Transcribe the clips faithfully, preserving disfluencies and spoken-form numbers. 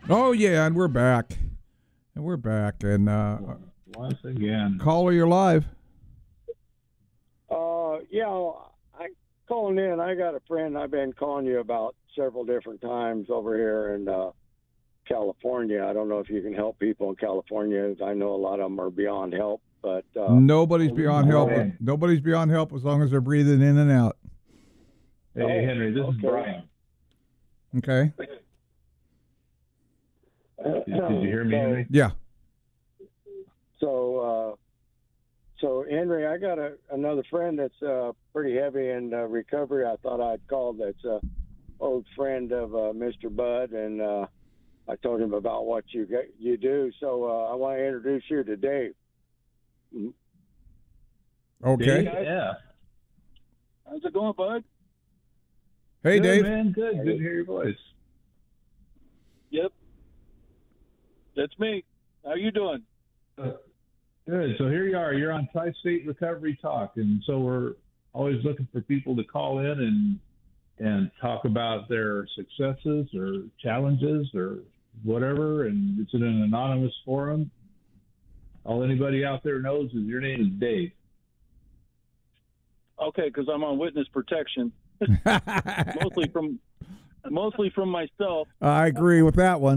Oh yeah, and we're back, and we're back, and uh, Once again. caller, you're live. Uh, yeah, I calling in. I got a friend I've been calling you about several different times over here in uh, California. I don't know if you can help people in California. I know a lot of them are beyond help, but uh, Nobody's beyond help. man. Nobody's beyond help as long as they're breathing in and out. Hey, Oh, Henry, this is okay. Brian. Okay. Did, did you hear me, so, Henry? Yeah. So, uh, so Henry, I got a, another friend that's uh, pretty heavy in uh, recovery. I thought I'd call. That's a old friend of uh, Mister Bud, and uh, I told him about what you get, you do. So uh, I want to introduce you to Dave. Okay. Dave? Yeah. How's it going, Bud? Hey, Good, Dave. man. Good. Good to hear your voice. Yep, that's me. How you doing? Uh, good. So here you are. You're on Tri-State Recovery Talk, and so we're always looking for people to call in and and talk about their successes or challenges or whatever. And it's in an anonymous forum. All anybody out there knows is your name is Dave. Okay, because I'm on witness protection, mostly from mostly from myself. I agree with that one.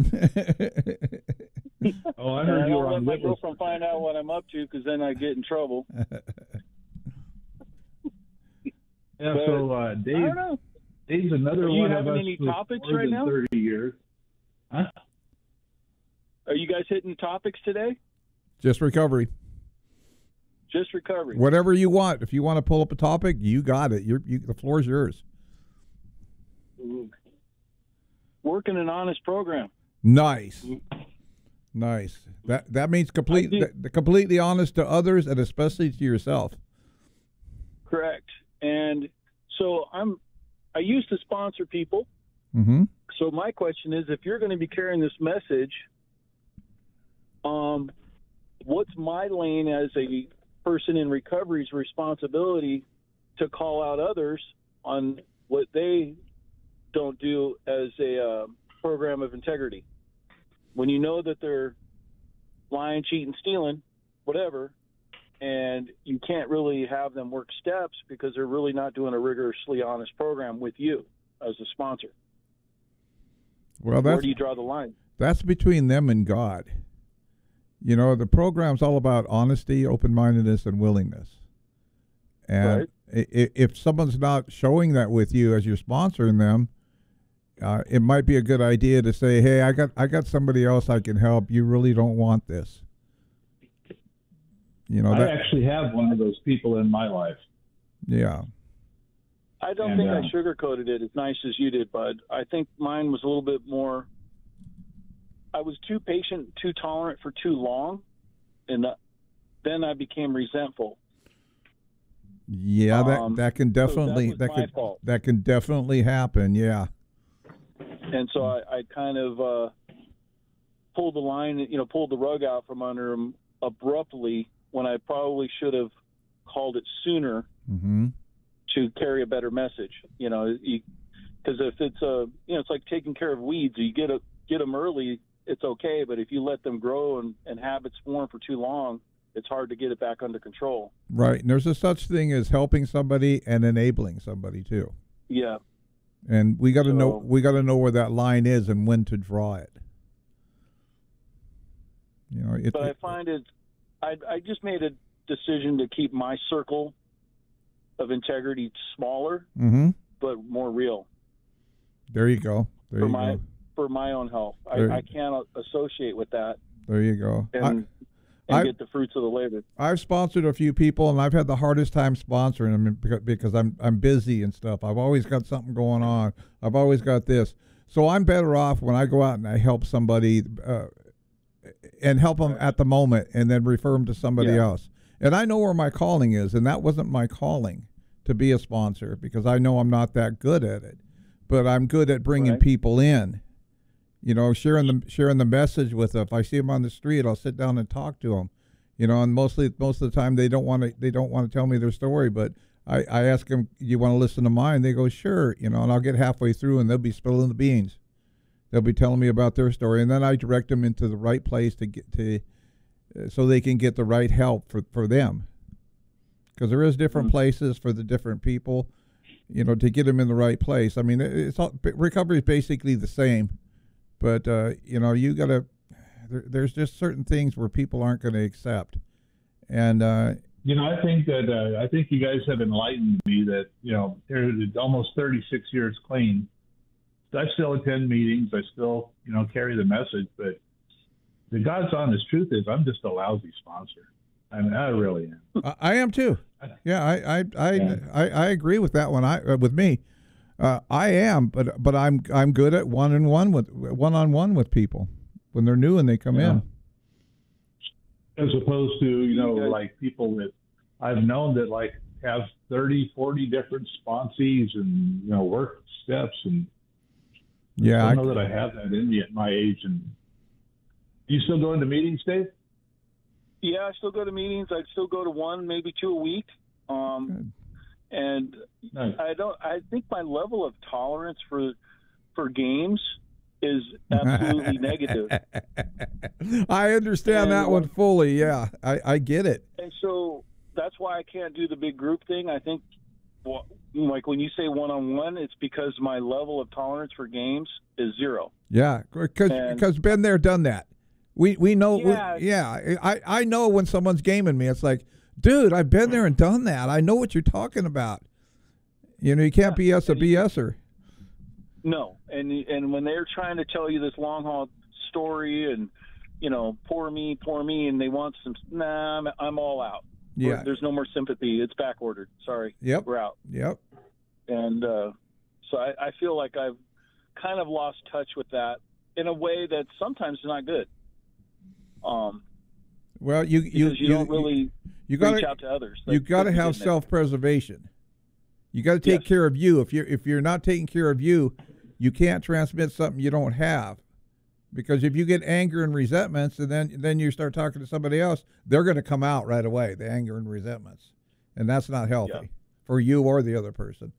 Oh, I And heard I you were don't let on my witness. girlfriend find out what I'm up to, because then I get in trouble. Yeah. but- So uh, I Dave, don't know. Dave's another Are you one of having us any with topics more right than now? thirty years. Huh? Are you guys hitting topics today? Just recovery. Just recovery. Whatever you want. If you want to pull up a topic, you got it. You're, you, the floor is yours. Working an honest program. Nice. Nice. That that means complete, I th- completely honest to others and especially to yourself. Correct. And so I'm. I used to sponsor people. Mm-hmm. So my question is, if you're going to be carrying this message, um, what's my lane as a person in recovery's responsibility to call out others on what they don't do as a uh, program of integrity? When you know that they're lying, cheating, stealing, whatever, and you can't really have them work steps because they're really not doing a rigorously honest program with you as a sponsor. Well, Where that's do you draw the line? that's between them and God. You know, the program's all about honesty, open-mindedness, and willingness. And Right. i- if someone's not showing that with you as you're sponsoring them, uh, it might be a good idea to say, "Hey, I got I got somebody else I can help. You really don't want this." You know I that. actually have one of those people in my life. Yeah. I don't And, think uh, I sugarcoated it as nice as you did, Bud. I think mine was a little bit more. I was too patient, too tolerant for too long, and uh, then I became resentful. Yeah, that Um, that can so that definitely was that my could fault. that can definitely happen. Yeah. And so I, I kind of uh, pulled the line, you know, pulled the rug out from under him abruptly when I probably should have called it sooner Mm-hmm. to carry a better message. You know, because if it's a, you know, it's like taking care of weeds. You get a get them early, it's okay, but if you let them grow and, and habits form for too long, it's hard to get it back under control. Right. And there's a such thing as helping somebody and enabling somebody too. Yeah. And we got to know So- we got to know where that line is and when to draw it. You know, it, But I it- find it, I, I just made a decision to keep my circle of integrity smaller, Mhm. but more real There you go. There for you my go. for my own health. There- I, I can't associate with that There you go. and, I, and I- get the fruits of the labor. I've sponsored a few people, and I've had the hardest time sponsoring them beca- because I'm I'm busy and stuff. I've always got something going on. I've always got this, so I'm better off when I go out and I help somebody, uh, and help them at the moment, and then refer them to somebody Yeah. else. And I know where my calling is, and that wasn't my calling to be a sponsor because I know I'm not that good at it, but I'm good at bringing Right. people in. You know, sharing the sharing the message with them. If I see them on the street, I'll sit down and talk to them. You know, and mostly most of the time they don't want to they don't want to tell me their story, but I, I ask them, "You want to listen to mine?" They go, "Sure." You know, and I'll get halfway through and they'll be spilling the beans. They'll be telling me about their story, and then I direct them into the right place to get to, uh, so they can get the right help for, for them. Because there is different mm-hmm. places for the different people, you know, to get them in the right place. I mean, it's all, recovery is basically the same, but uh, you know, you got to. There, there's just certain things where people aren't going to accept, and uh, you know, I think that uh, I think you guys have enlightened me that you know, there's almost thirty-six years clean. I still attend meetings. I still, you know, carry the message. But the God's honest truth is, I'm just a lousy sponsor. I mean, I really am. I, I am too. Yeah, I I I, yeah. I, I agree with that one. I uh, with me, uh, I am. But but I'm I'm good at one on one with one on one with people when they're new and they come yeah. in. As opposed to you know like people that I've known that like have thirty, forty different sponsees and you know work steps and. Yeah, I don't know I, that I have that in me at my age. And do you still go into meetings, Dave? Yeah, I still go to meetings. I still go to one, maybe two a week. Um, and nice. I don't. I think my level of tolerance for for games is absolutely negative. I understand and, that one fully. Yeah, I, I get it. And so that's why I can't do the big group thing. I think. Like when you say one-on-one, it's because my level of tolerance for games is zero. Yeah, because because been there, done that. We we know. Yeah, we, yeah. I, I know when someone's gaming me, it's like, dude, I've been there and done that. I know what you're talking about. You know, you can't yeah, B S a BSer. No, and and when they're trying to tell you this long-haul story and, you know, poor me, poor me, and they want some, nah, I'm, I'm all out. Yeah. There's no more sympathy. It's back ordered. Sorry. Yep. We're out. Yep. And uh, so I, I feel like I've kind of lost touch with that in a way that sometimes is not good. Um. Well, you you, you, you don't really you gotta, reach out to others. You got to have self-preservation. You got to take yes. care of you. If you're if you're not taking care of you, you can't transmit something you don't have. Because if you get anger and resentments, and then then you start talking to somebody else, they're going to come out right away, the anger and resentments. And that's not healthy yeah. for you or the other person.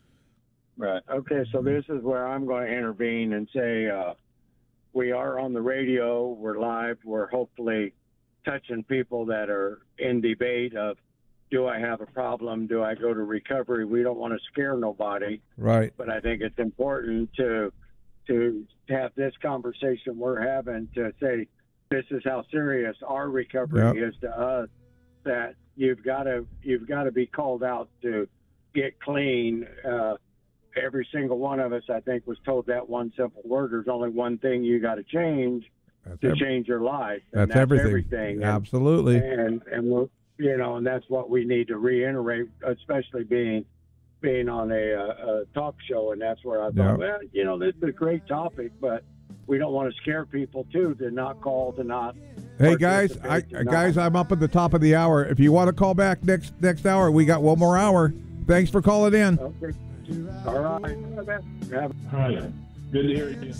Right. Okay, so this is where I'm going to intervene and say uh, we are on the radio, we're live, we're hopefully touching people that are in debate of, do I have a problem? Do I go to recovery? We don't want to scare nobody. Right. But I think it's important to to have this conversation we're having to say this is how serious our recovery yep. is to us, that you've got to you've got to be called out to get clean. Uh, every single one of us, I think, was told that one simple word. There's only one thing you got to change that's to every, change your life. And that's, that's everything. everything. Absolutely. And, and, and we're, you know, and that's what we need to reiterate, especially being being on a, a talk show. And that's where I thought, yep. well, you know, this is a great topic, but we don't want to scare people too, to not call, to not. Hey guys, I, guys, I'm up at the top of the hour. If you want to call back next next hour, we got one more hour. Thanks for calling in. Okay. All right. All right. Good to hear you.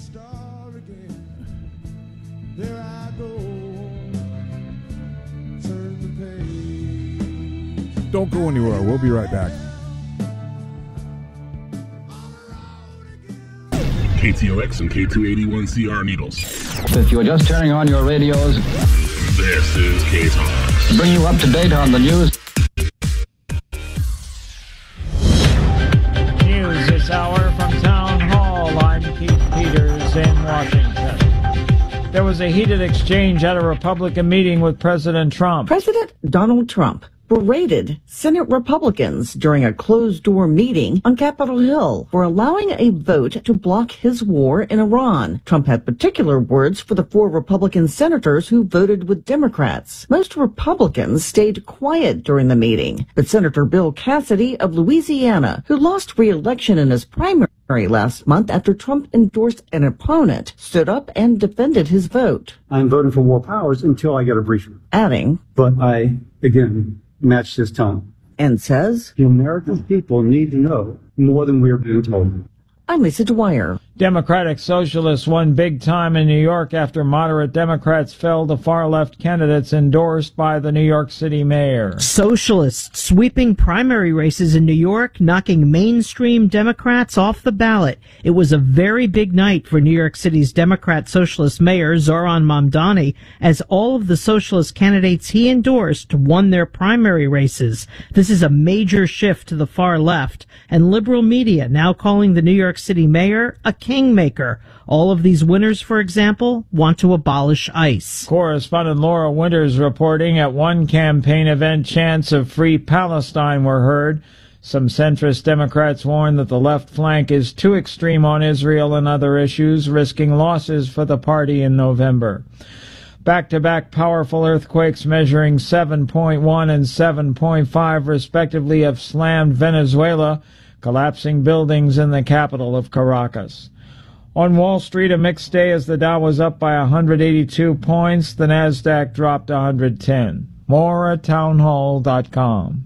There I go. Turn the page. Don't go anywhere. We'll be right back. K T O X and K two eighty-one C R Needles. If you are just turning on your radios, this is K-Talks. To bring you up to date on the news. News this hour from Town Hall. I'm Keith Peters in Washington. There was a heated exchange at a Republican meeting with President Trump. President Donald Trump berated Senate Republicans during a closed-door meeting on Capitol Hill for allowing a vote to block his war in Iran. Trump had particular words for the four Republican senators who voted with Democrats. Most Republicans stayed quiet during the meeting, but Senator Bill Cassidy of Louisiana, who lost re-election in his primary last month after Trump endorsed an opponent, stood up and defended his vote. I'm voting for more powers until I get a briefing. Adding, but I, again, match this tone. And says, the American people need to know more than we are being told. I'm Lisa Dwyer. Democratic Socialists won big time in New York after moderate Democrats fell to far-left candidates endorsed by the New York City mayor. Socialists sweeping primary races in New York, knocking mainstream Democrats off the ballot. It was a very big night for New York City's Democrat Socialist Mayor Zohran Mamdani, as all of the socialist candidates he endorsed won their primary races. This is a major shift to the far left, and liberal media now calling the New York City mayor a kingmaker. All of these winners, for example, want to abolish ICE. Correspondent Laura Winters reporting at one campaign event, chants of free Palestine were heard. Some centrist Democrats warn that the left flank is too extreme on Israel and other issues, risking losses for the party in November. Back-to-back powerful earthquakes measuring seven point one and seven point five respectively have slammed Venezuela, collapsing buildings in the capital of Caracas. On Wall Street, a mixed day as the Dow was up by one hundred eighty-two points. The Nasdaq dropped one hundred ten. More at townhall dot com.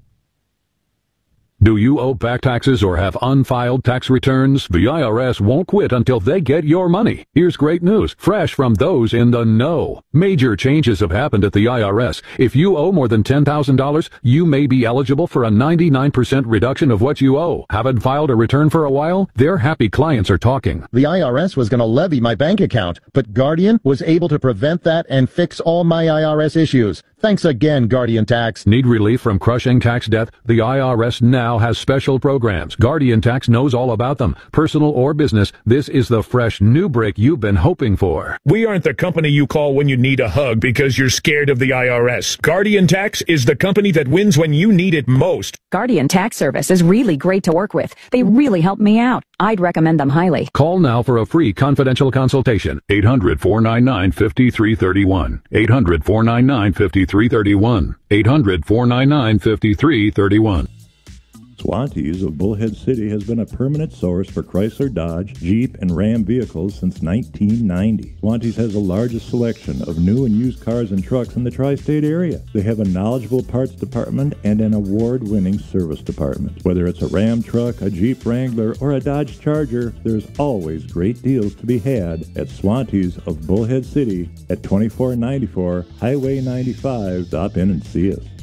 Do you owe back taxes or have unfiled tax returns? The I R S won't quit until they get your money. Here's great news, fresh from those in the know. Major changes have happened at the I R S. If you owe more than ten thousand dollars, you may be eligible for a ninety-nine percent reduction of what you owe. Haven't filed a return for a while? Their happy clients are talking. The I R S was going to levy my bank account, but Guardian was able to prevent that and fix all my I R S issues. Thanks again, Guardian Tax. Need relief from crushing tax debt? The I R S now has special programs. Guardian Tax knows all about them. Personal or business, this is the fresh new break you've been hoping for. We aren't the company you call when you need a hug because you're scared of the I R S. Guardian Tax is the company that wins when you need it most. Guardian Tax Service is really great to work with. They really help me out. I'd recommend them highly. Call now for a free confidential consultation. eight hundred, four nine nine, five three three one. eight hundred, four nine nine, five three three one. eight hundred, four nine nine, five three three one. Swantees of Bullhead City has been a permanent source for Chrysler, Dodge, Jeep, and Ram vehicles since nineteen ninety. Swantees has the largest selection of new and used cars and trucks in the tri-state area. They have a knowledgeable parts department and an award-winning service department. Whether it's a Ram truck, a Jeep Wrangler, or a Dodge Charger, there's always great deals to be had at Swantees of Bullhead City at twenty-four ninety-four Highway ninety-five. Stop in and see us.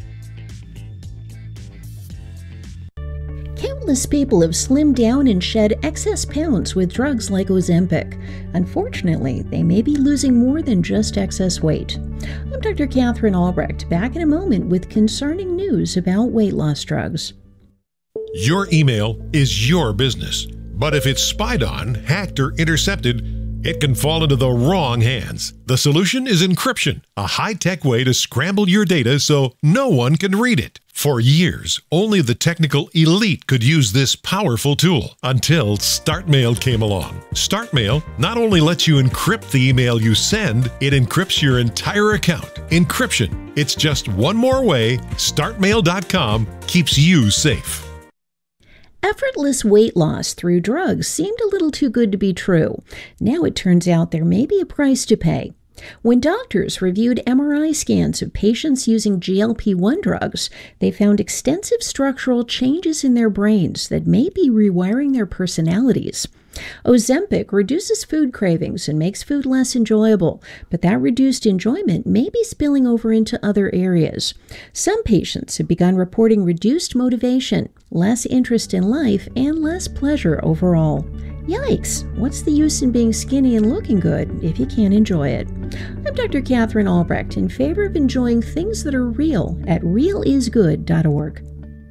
Countless people have slimmed down and shed excess pounds with drugs like Ozempic. Unfortunately, they may be losing more than just excess weight. I'm Doctor Catherine Albrecht, back in a moment with concerning news about weight loss drugs. Your email is your business, but if it's spied on, hacked, or intercepted, it can fall into the wrong hands. The solution is encryption, a high-tech way to scramble your data so no one can read it. For years, only the technical elite could use this powerful tool until StartMail came along. StartMail not only lets you encrypt the email you send, it encrypts your entire account. Encryption. It's just one more way start mail dot com keeps you safe. Effortless weight loss through drugs seemed a little too good to be true. Now it turns out there may be a price to pay. When doctors reviewed M R I scans of patients using G L P one drugs, they found extensive structural changes in their brains that may be rewiring their personalities. Ozempic reduces food cravings and makes food less enjoyable, but that reduced enjoyment may be spilling over into other areas. Some patients have begun reporting reduced motivation, less interest in life, and less pleasure overall. Yikes! What's the use in being skinny and looking good if you can't enjoy it? I'm Doctor Catherine Albrecht, in favor of enjoying things that are real at real is good dot org.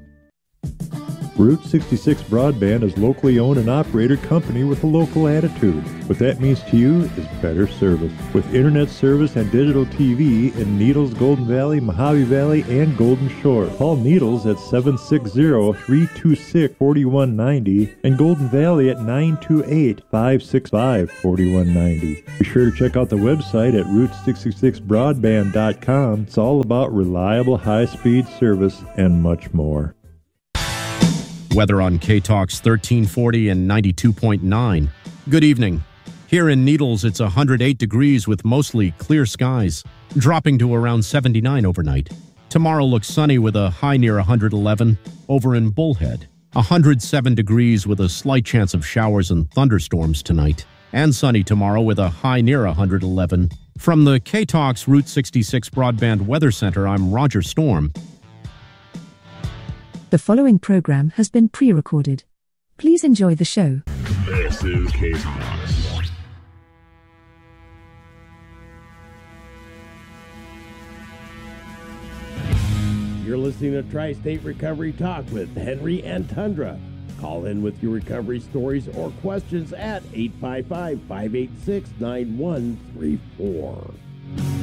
Route sixty-six Broadband is locally owned and operated company with a local attitude. What that means to you is better service. With internet service and digital T V in Needles, Golden Valley, Mojave Valley, and Golden Shore. Call Needles at seven six zero, three two six, four one nine zero and Golden Valley at nine two eight, five six five, four one nine zero. Be sure to check out the website at route sixty-six broadband dot com. It's all about reliable high-speed service and much more. Weather on K-Talks thirteen forty and ninety-two point nine. Good evening. Here in Needles, it's one hundred eight degrees with mostly clear skies, dropping to around seventy-nine overnight. Tomorrow looks sunny with a high near one hundred eleven. Over in Bullhead, one hundred seven degrees with a slight chance of showers and thunderstorms tonight. And sunny tomorrow with a high near one hundred eleven. From the K-Talks Route sixty-six Broadband Weather Center, I'm Roger Storm. The following program has been pre-recorded. Please enjoy the show. This is K-Talks. You're listening to Tri-State Recovery Talk with Henry and Tundra. Call in with your recovery stories or questions at eight five five, five eight six, nine one three four.